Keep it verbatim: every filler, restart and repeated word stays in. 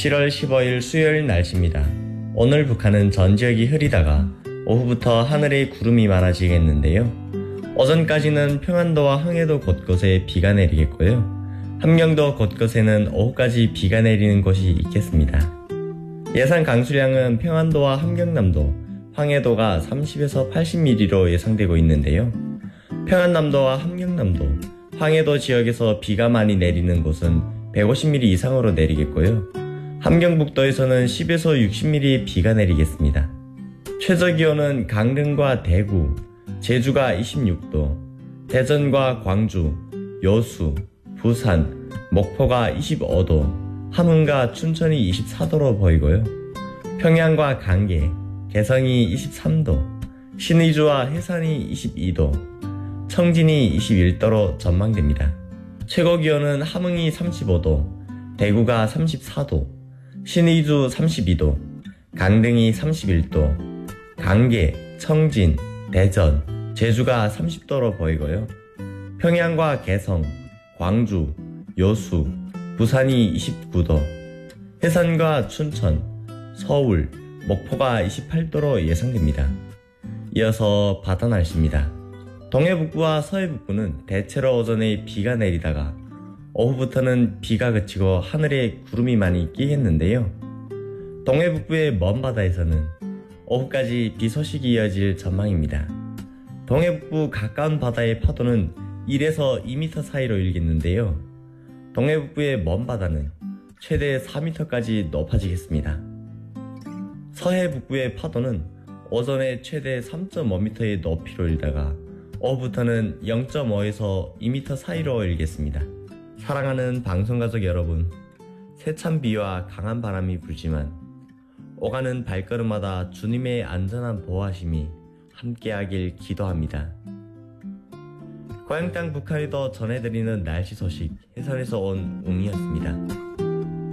칠월 십오일 수요일 날씨입니다. 오늘 북한은 전 지역이 흐리다가 오후부터 하늘에 구름이 많아지겠는데요. 오전까지는 평안도와 황해도 곳곳에 비가 내리겠고요. 함경도 곳곳에는 오후까지 비가 내리는 곳이 있겠습니다. 예상 강수량은 평안도와 함경남도, 황해도가 삼십에서 팔십 밀리미터로 예상되고 있는데요. 평안남도와 함경남도, 황해도 지역에서 비가 많이 내리는 곳은 백오십 밀리미터 이상으로 내리겠고요. 함경북도에서는 십에서 육십 밀리미터 비가 내리겠습니다. 최저기온은 강릉과 대구, 제주가 이십육도, 대전과 광주, 여수, 부산, 목포가 이십오도, 함흥과 춘천이 이십사도로 보이고요. 평양과 강계, 개성이 이십삼도, 신의주와 해산이 이십이도, 청진이 이십일도로 전망됩니다. 최고기온은 함흥이 삼십오도, 대구가 삼십사도, 신의주 삼십이도, 강릉이 삼십일도, 강계, 청진, 대전, 제주가 삼십도로 보이고요. 평양과 개성, 광주, 여수, 부산이 이십구도, 해산과 춘천, 서울, 목포가 이십팔도로 예상됩니다. 이어서 바다 날씨입니다. 동해북부와 서해북부는 대체로 오전에 비가 내리다가 오후부터는 비가 그치고 하늘에 구름이 많이 끼겠는데요. 동해북부의 먼 바다에서는 오후까지 비 소식이 이어질 전망입니다. 동해북부 가까운 바다의 파도는 일에서 이 미터 사이로 일겠는데요. 동해북부의 먼 바다는 최대 사 미터까지 높아지겠습니다. 서해북부의 파도는 오전에 최대 삼 점 오 미터의 높이로 일다가 오후부터는 영 점 오에서 이 미터 사이로 일겠습니다. 사랑하는 방송가족 여러분, 세찬 비와 강한 바람이 불지만 오가는 발걸음마다 주님의 안전한 보호하심이 함께하길 기도합니다. 고향 땅 북한에도 전해드리는 날씨 소식, 해설에서 온 웅이었습니다.